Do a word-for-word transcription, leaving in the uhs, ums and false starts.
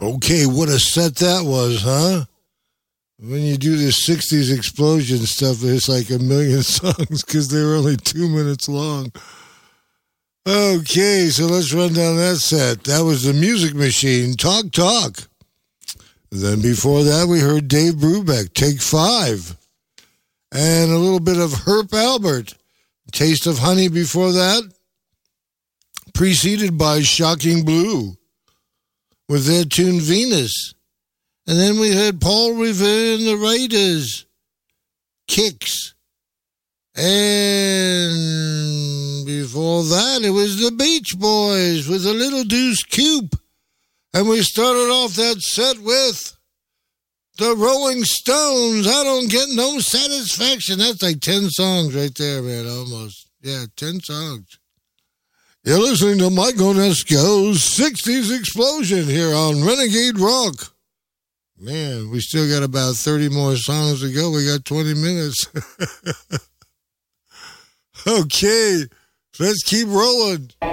Okay, what a set that was, huh? When you do this sixties explosion stuff, there's like a million songs because they were only two minutes long. Okay, so let's run down that set. That was the Music Machine, Talk Talk. Then before that, we heard Dave Brubeck, Take Five. And a little bit of Herb Alpert, Taste of Honey before that. Preceded by Shocking Blue with their tune Venus. And then we had Paul Revere and the Raiders, Kicks. And before that, it was the Beach Boys with a Little Deuce Coupe. And we started off that set with the Rolling Stones. I don't get no satisfaction. That's like ten songs right there, man, almost. Yeah, ten songs. You're listening to Mike Onesco's sixties Explosion here on Renegade Rock. Man, we still got about thirty more songs to go. We got twenty minutes. Okay, let's keep rolling.